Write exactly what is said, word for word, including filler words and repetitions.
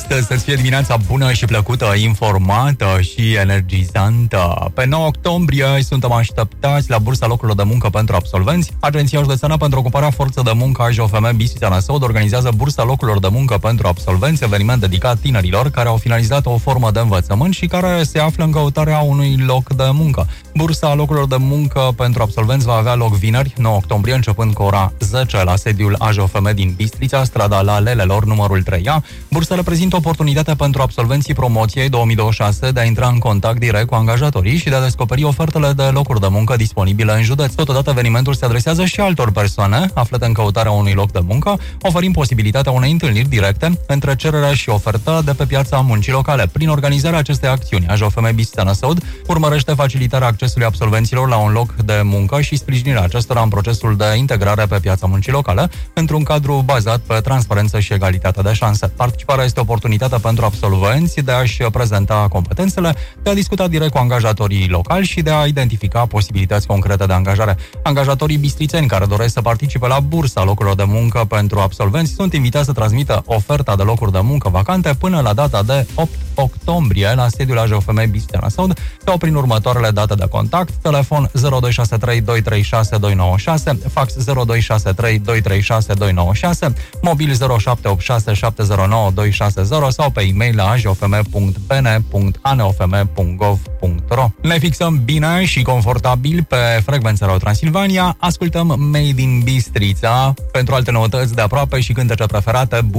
Astăzi să-ți fie dimineața bună și plăcută, informată și energizantă. Pe nouă octombrie suntem așteptați la bursa locurilor de muncă pentru absolvenți. Agenția Județeană pentru Ocuparea Forței de Muncă A J O F M Bistrița Năsăud organizează bursa locurilor de muncă pentru absolvenți, eveniment dedicat tinerilor care au finalizat o formă de învățământ și care se află în căutarea unui loc de muncă. Bursa locurilor de muncă pentru absolvenți va avea loc vineri, nouă octombrie, începând cu ora zece la sediul A J O F M din Bistrița, strada La Lelelor, numărul trei A. Bursa reprezintă oportunitatea pentru absolvenții promoției două mii douăzeci și șase de a intra în contact direct cu angajatorii și de a descoperi ofertele de locuri de muncă disponibile în județ. Totodată, evenimentul se adresează și altor persoane aflate în căutarea unui loc de muncă, oferind posibilitatea unei întâlniri directe între cererea și ofertă de pe piața muncii locale. Prin organizarea acestei acțiuni, A J O F M Bistrița Năsăud urmărește facilitarea accesului absolvenților la un loc de muncă și sprijinirea acestora în procesul de integrare pe piața muncii locale, într-un cadru bazat pe transparență și egalitate de șanse. Participarea este oportunitatea pentru absolvenți de a-și prezenta competențele, de a discuta direct cu angajatorii locali și de a identifica posibilități concrete de angajare. Angajatorii bistrițeni care doresc să participe la bursa locurilor de muncă pentru absolvenți sunt invitați să transmită oferta de locuri de muncă vacante până la data de opt octombrie la sediul A J O F M Bistrița Năsăud sau prin următoarele date de contact: telefon zero doi șase trei doi trei șase doi nouă șase, fax zero doi șase trei doi trei șase doi nouă șase, mobil zero șapte opt șase șapte zero nouă doi șase zero sau pe e-mail la a j o f m punct b n punct a n o f m punct gov punct r o. Ne fixăm bine și confortabil pe frecvența Transilvania, ascultăm Made in Bistrița pentru alte noutăți de aproape și cântece preferate.